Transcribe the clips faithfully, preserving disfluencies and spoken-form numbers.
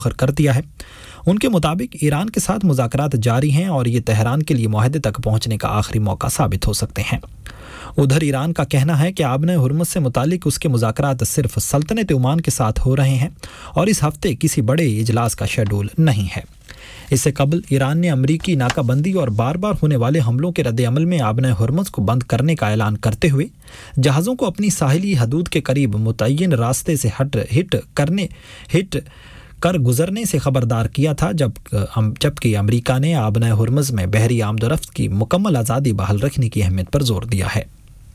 कर दिया है। उनके मुताबिक ईरान के साथ मुज़ाकरात जारी हैं और ये तेहरान के लिए मुआहदे तक पहुंचने का आखिरी मौका साबित हो सकते हैं। उधर ईरान का कहना है कि आबने हुर्मुज़ से मुतालिक उसके मुज़ाकरात सिर्फ सल्तनत ओमान के साथ हो रहे हैं और इस हफ्ते किसी बड़े इजलास का शेड्यूल नहीं है। इससे कबल ईरान ने अमरीकी नाकाबंदी और बार बार होने वाले हमलों के रद्द-ए-अमल में आबने हुर्मुज़ को बंद करने का ऐलान करते हुए जहाज़ों को अपनी साहिली हदूद के करीब मुतय्यन रास्ते से हट हिट करने हिट कर गुजरने से खबरदार किया था, जब जबकि अमेरिका ने आबने हुर्मुज़ में बहरी आमदोरफ्त की मुकम्मल आज़ादी बहाल रखने की अहमियत पर जोर दिया है।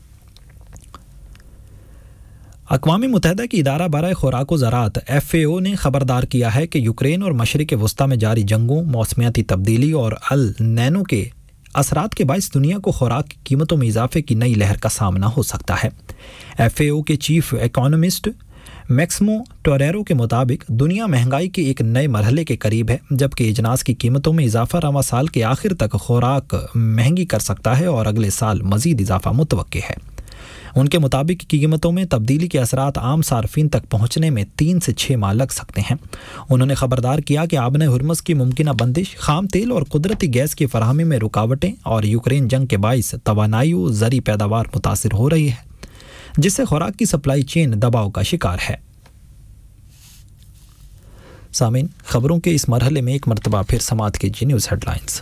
अक़वाम मुत्तहिदा की इदारा बराए खुराक व ज़राअत एफ ए ओ ने खबरदार किया है कि यूक्रेन और मशरिक़ वस्ता में जारी जंगों, मौसमियाती तब्दीली और अल नैनो के असरात के बायस दुनिया को खुराक की कीमतों में इजाफे की नई लहर का सामना हो सकता है। एफ ए ओ के चीफ इकोनॉमिस्ट मैक्सिमो टोरेरो के मुताबिक दुनिया महंगाई के एक नए मरहले के करीब है, जबकि अजनास की कीमतों में इजाफा रवां साल के आखिर तक खुराक महंगी कर सकता है और अगले साल मजीद इजाफा मुतवक्के है। उनके मुताबिक कीमतों में तब्दीली के असरात आम सार्फिन तक पहुंचने में तीन से छः माह लग सकते हैं। उन्होंने खबरदार किया कि आबने हुर्मुज़ की मुमकिन बंदिश, खाम तेल और कुदरती गैस की फराहमी में रुकावटें और यूक्रेन जंग के बायस तवानाई व ज़री पैदावार मुतासिर हो रही है, जिससे खुराक की सप्लाई चेन दबाव का शिकार है। सामीन, खबरों के इस मरहले में एक मरतबा फिर समाअत कीजिए न्यूज़ हेडलाइंस।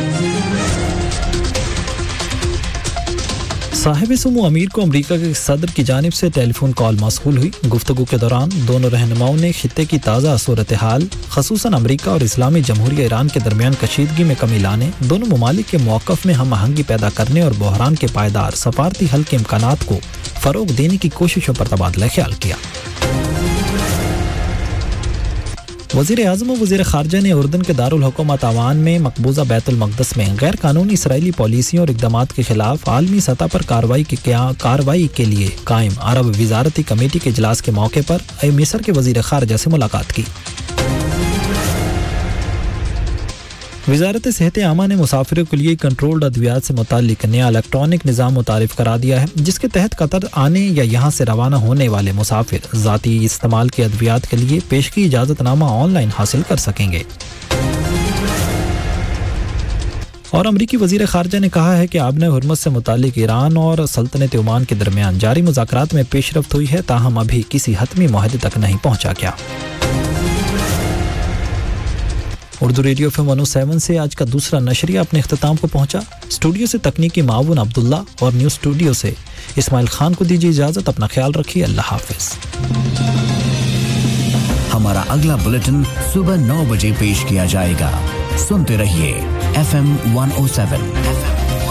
साहिब सुमो अमीर को अमेरिका के सदर की जानिब से टेलीफोन कॉल मौसूल हुई। गुफ्तगू के दौरान दोनों रहनुमाओं ने खित्ते की ताज़ा सूरत हाल, खसूसन अमेरिका और इस्लामी जमहूरिया ईरान के दरमियान कशीदगी में कमी लाने, दोनों ममालिक के मौक़िफ़ में हम आहंगी पैदा करने और बहरान के पायदार सफारती हल के इम्कानात को फ़रोग देने की कोशिशों पर तबादला ख्याल किया। वज़ीर आज़म व वज़ीर ख़ारजा ने उर्दन के दारुल हुकूमत अवान में मकबूजा बैतुल मक़दस में गैर कानूनी इसराइली पॉलिसियों और इक़दामात के ख़िलाफ़ आलमी सतह पर कार्रवाई के कार्रवाई के लिए कायम अरब वज़ारती कमेटी के इजलास के मौके पर मिस्र के वज़ीर ख़ारजा से मुलाकात की। वज़ारत सेहत आमा ने मुसाफिरों के लिए कंट्रोल्ड अद्वियात से मुतालिक नया इलेक्ट्रॉनिक निज़ाम मुतारिफ करा दिया है, जिसके तहत कतर आने या यहाँ से रवाना होने वाले मुसाफिर ज़ाती इस्तेमाल के अद्वियात के लिए पेशगी इजाज़तनामा ऑनलाइन हासिल कर सकेंगे। और अमरीकी वज़ीर ख़ारजा ने कहा है कि आबने हुर्मुज़ से मुतालिक ईरान और सल्तनत ओमान के दरमियान जारी मुज़ाकरात में पेशरफ्त हुई है, ताहम अभी किसी हतमी मुआहदे तक नहीं पहुँचा गया। उर्दू रेडियो एफ एम एक सौ सात से आज का दूसरा नशरिया अपने इख्तिताम को पहुंचा। स्टूडियो से तकनीकी मावून अब्दुल्ला और न्यूज़ स्टूडियो से इस्माइल खान को दीजिए इजाज़त। अपना ख्याल रखिए। अल्लाह हाफिज़। हमारा अगला बुलेटिन सुबह नौ बजे पेश किया जाएगा। सुनते रहिए एफ एम एक सौ सात।